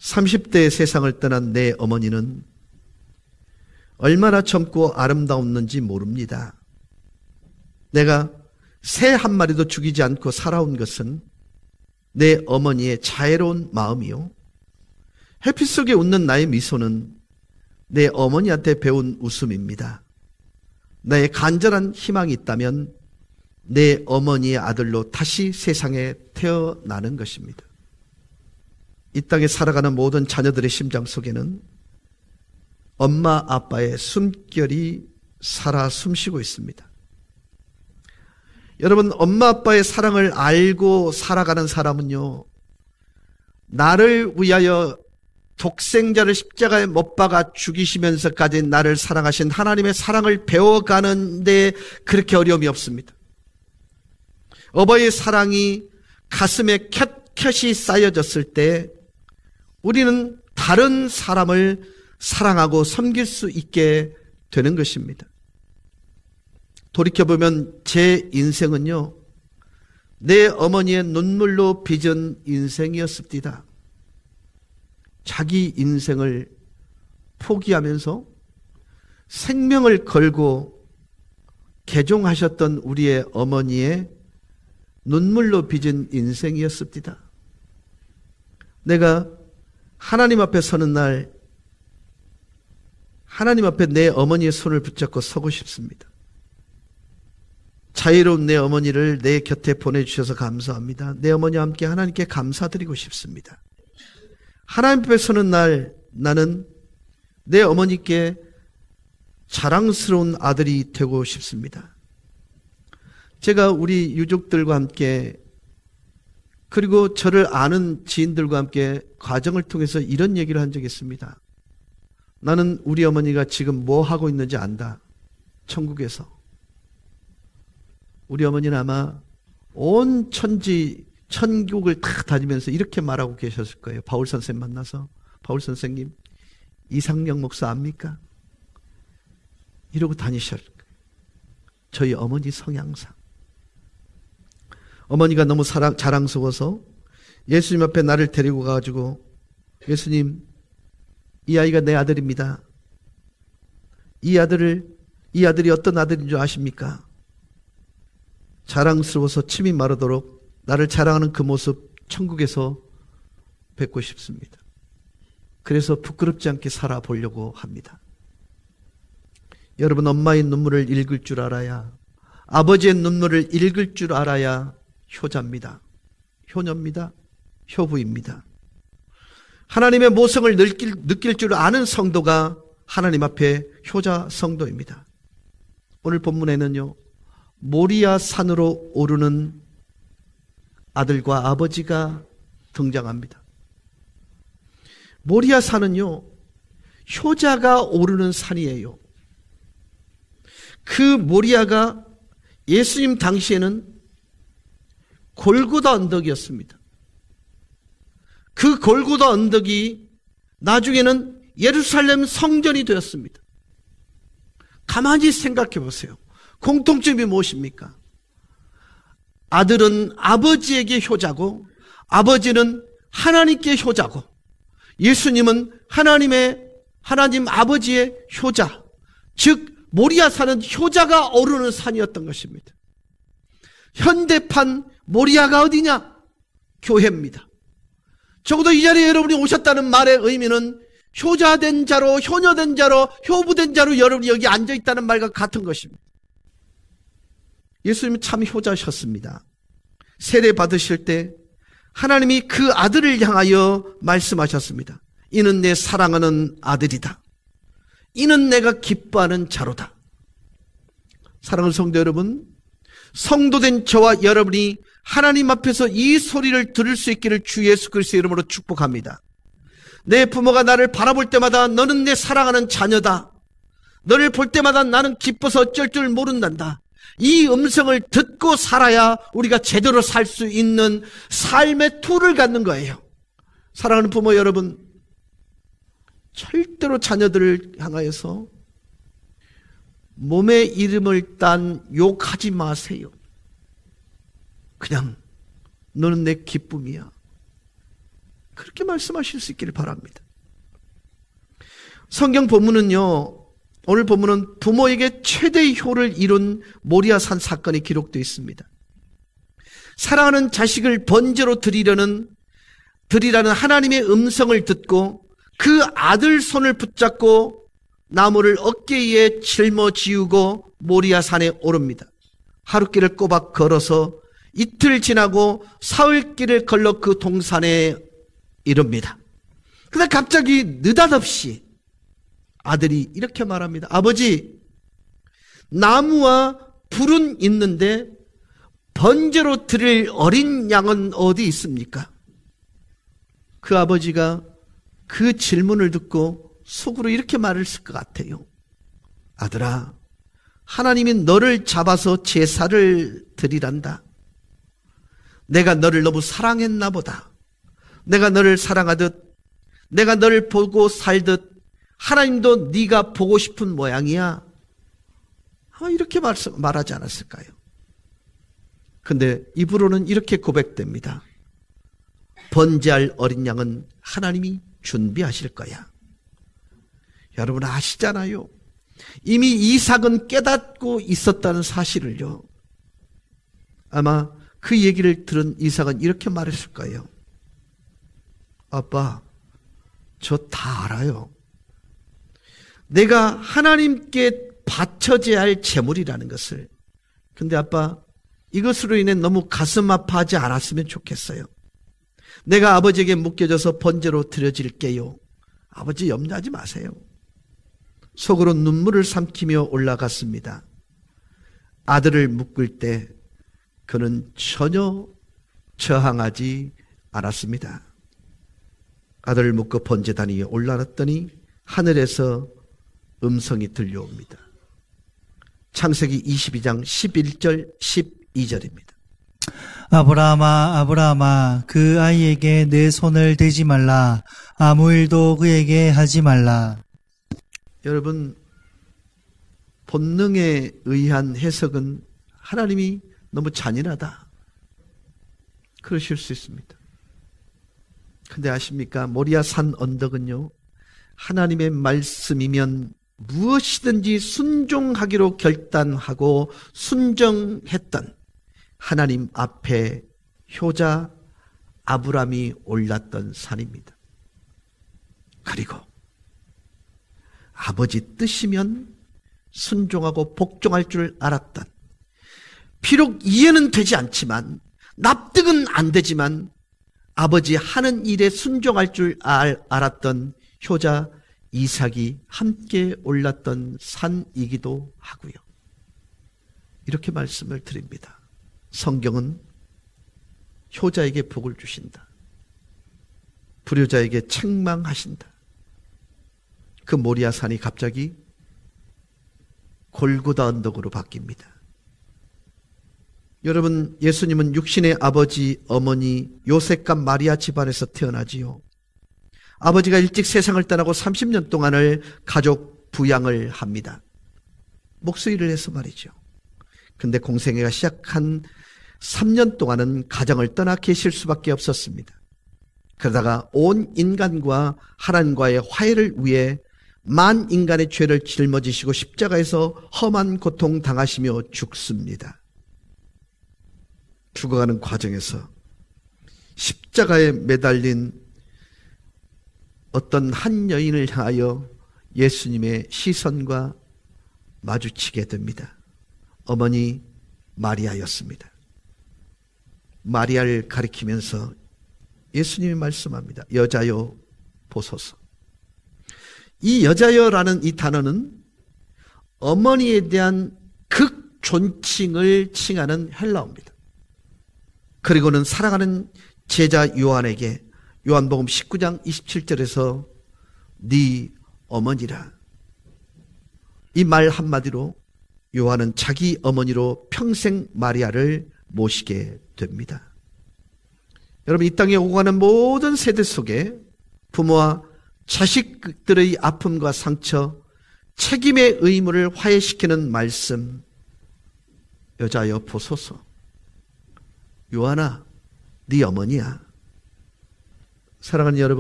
30대의 세상을 떠난 내 어머니는 얼마나 젊고 아름다웠는지 모릅니다. 내가 새 한 마리도 죽이지 않고 살아온 것은 내 어머니의 자애로운 마음이요, 햇빛 속에 웃는 나의 미소는 내 어머니한테 배운 웃음입니다. 나의 간절한 희망이 있다면 내 어머니의 아들로 다시 세상에 태어나는 것입니다. 이 땅에 살아가는 모든 자녀들의 심장 속에는 엄마 아빠의 숨결이 살아 숨쉬고 있습니다. 여러분, 엄마 아빠의 사랑을 알고 살아가는 사람은요, 나를 위하여 독생자를 십자가에 못 박아 죽이시면서까지 나를 사랑하신 하나님의 사랑을 배워가는데 그렇게 어려움이 없습니다. 어버이의 사랑이 가슴에 캑캑이 쌓여졌을 때 우리는 다른 사람을 사랑하고 섬길 수 있게 되는 것입니다. 돌이켜보면 제 인생은요, 내 어머니의 눈물로 빚은 인생이었습니다. 자기 인생을 포기하면서 생명을 걸고 개종하셨던 우리의 어머니의 눈물로 빚은 인생이었습니다. 내가 하나님 앞에 서는 날, 하나님 앞에 내 어머니의 손을 붙잡고 서고 싶습니다. 자유로운 내 어머니를 내 곁에 보내주셔서 감사합니다. 내 어머니와 함께 하나님께 감사드리고 싶습니다. 하나님 앞에 서는 날, 나는 내 어머니께 자랑스러운 아들이 되고 싶습니다. 제가 우리 유족들과 함께, 그리고 저를 아는 지인들과 함께 과정을 통해서 이런 얘기를 한 적이 있습니다. 나는 우리 어머니가 지금 뭐 하고 있는지 안다. 천국에서. 우리 어머니는 아마 온 천국을 다 다니면서 이렇게 말하고 계셨을 거예요. 바울 선생님 만나서, 바울 선생님, 이상영 목사 압니까? 이러고 다니셨을 거예요. 저희 어머니 성향상. 어머니가 너무 자랑스러워서 예수님 앞에 나를 데리고 가가지고, 예수님, 이 아이가 내 아들입니다. 이 아들이 어떤 아들인 줄 아십니까? 자랑스러워서 침이 마르도록 나를 자랑하는 그 모습 천국에서 뵙고 싶습니다. 그래서 부끄럽지 않게 살아보려고 합니다. 여러분, 엄마의 눈물을 읽을 줄 알아야, 아버지의 눈물을 읽을 줄 알아야 효자입니다. 효녀입니다. 효부입니다. 하나님의 모성을 느낄 줄 아는 성도가 하나님 앞에 효자 성도입니다. 오늘 본문에는요, 모리아 산으로 오르는 아들과 아버지가 등장합니다. 모리아 산은요, 효자가 오르는 산이에요. 그 모리아가 예수님 당시에는 골고다 언덕이었습니다. 그 골고다 언덕이 나중에는 예루살렘 성전이 되었습니다. 가만히 생각해 보세요. 공통점이 무엇입니까? 아들은 아버지에게 효자고, 아버지는 하나님께 효자고, 예수님은 하나님 아버지의 효자, 즉 모리아산은 효자가 오르는 산이었던 것입니다. 현대판 모리아가 어디냐? 교회입니다. 적어도 이 자리에 여러분이 오셨다는 말의 의미는 효자된 자로, 효녀된 자로, 효부된 자로 여러분이 여기 앉아있다는 말과 같은 것입니다. 예수님은 참 효자셨습니다. 세례 받으실 때 하나님이 그 아들을 향하여 말씀하셨습니다. 이는 내 사랑하는 아들이다. 이는 내가 기뻐하는 자로다. 사랑하는 성도 여러분, 성도된 저와 여러분이 하나님 앞에서 이 소리를 들을 수 있기를 주 예수 그리스도의 이름으로 축복합니다. 내 부모가 나를 바라볼 때마다 너는 내 사랑하는 자녀다. 너를 볼 때마다 나는 기뻐서 어쩔 줄 모른단다. 이 음성을 듣고 살아야 우리가 제대로 살 수 있는 삶의 툴을 갖는 거예요. 사랑하는 부모 여러분, 절대로 자녀들을 향하여서 몸의 이름을 딴 욕하지 마세요. 그냥 너는 내 기쁨이야. 그렇게 말씀하실 수 있기를 바랍니다. 성경 본문은요, 오늘 본문은 부모에게 최대의 효를 이룬 모리아산 사건이 기록되어 있습니다. 사랑하는 자식을 번제로 드리라는 하나님의 음성을 듣고 그 아들 손을 붙잡고 나무를 어깨에 짊어지우고 모리아산에 오릅니다. 하룻길을 꼬박 걸어서 이틀 지나고 사흘길을 걸러 그 동산에 이릅니다. 그런데 갑자기 느닷없이 아들이 이렇게 말합니다. 아버지, 나무와 불은 있는데 번제로 드릴 어린 양은 어디 있습니까? 그 아버지가 그 질문을 듣고 속으로 이렇게 말했을 것 같아요. 아들아, 하나님이 너를 잡아서 제사를 드리란다. 내가 너를 너무 사랑했나 보다. 내가 너를 사랑하듯, 내가 너를 보고 살듯 하나님도 네가 보고 싶은 모양이야. 이렇게 말하지 않았을까요? 근데 입으로는 이렇게 고백됩니다. 번제할 어린 양은 하나님이 준비하실 거야. 여러분 아시잖아요. 이미 이삭은 깨닫고 있었다는 사실을요. 아마 그 얘기를 들은 이삭은 이렇게 말했을 거예요. 아빠, 저 다 알아요. 내가 하나님께 바쳐져야 할 제물이라는 것을. 근데 아빠, 이것으로 인해 너무 가슴 아파하지 않았으면 좋겠어요. 내가 아버지에게 묶여져서 번제로 드려질게요. 아버지 염려하지 마세요. 속으로 눈물을 삼키며 올라갔습니다. 아들을 묶을 때 그는 전혀 저항하지 않았습니다. 아들을 묶어 번제단 위에 올라갔더니 하늘에서 음성이 들려옵니다. 창세기 22장 11절 12절입니다. 아브라함아, 아브라함아, 그 아이에게 내 손을 대지 말라. 아무 일도 그에게 하지 말라. 여러분, 본능에 의한 해석은 하나님이 너무 잔인하다, 그러실 수 있습니다. 근데 아십니까? 모리아 산 언덕은요, 하나님의 말씀이면 무엇이든지 순종하기로 결단하고 순정했던 하나님 앞에 효자 아브람이 올랐던 산입니다. 그리고 아버지 뜻이면 순종하고 복종할 줄 알았던, 비록 이해는 되지 않지만, 납득은 안 되지만 아버지 하는 일에 순종할 줄 알았던 효자 이삭이 함께 올랐던 산이기도 하고요. 이렇게 말씀을 드립니다. 성경은 효자에게 복을 주신다, 불효자에게 책망하신다. 그 모리아산이 갑자기 골고다 언덕으로 바뀝니다. 여러분, 예수님은 육신의 아버지, 어머니 요셉과 마리아 집안에서 태어나지요. 아버지가 일찍 세상을 떠나고 30년 동안을 가족 부양을 합니다. 목수일을 해서 말이죠. 근데 공생애가 시작한 3년 동안은 가정을 떠나 계실 수밖에 없었습니다. 그러다가 온 인간과 하나님과의 화해를 위해 만 인간의 죄를 짊어지시고 십자가에서 험한 고통 당하시며 죽습니다. 죽어가는 과정에서 십자가에 매달린 어떤 한 여인을 향하여 예수님의 시선과 마주치게 됩니다. 어머니 마리아였습니다. 마리아를 가리키면서 예수님이 말씀합니다. 여자여 보소서. 이 여자여라는 이 단어는 어머니에 대한 극존칭을 칭하는 헬라어입니다. 그리고는 사랑하는 제자 요한에게 요한복음 19장 27절에서 네 어머니라, 이 말 한마디로 요한은 자기 어머니로 평생 마리아를 모시게 됩니다. 여러분, 이 땅에 오고 가는 모든 세대 속에 부모와 자식들의 아픔과 상처, 책임의 의무를 화해시키는 말씀, 여자여 보소서. 요한아, 네 어머니야. 사랑하는 여러분,